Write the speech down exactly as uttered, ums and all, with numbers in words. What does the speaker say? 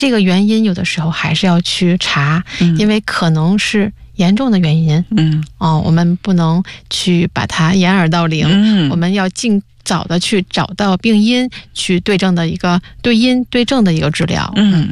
这个原因有的时候还是要去查，嗯、因为可能是严重的原因，嗯，哦，我们不能去把它掩耳盗铃，嗯，我们要尽早的去找到病因，去对症的一个对因对症的一个治疗，嗯。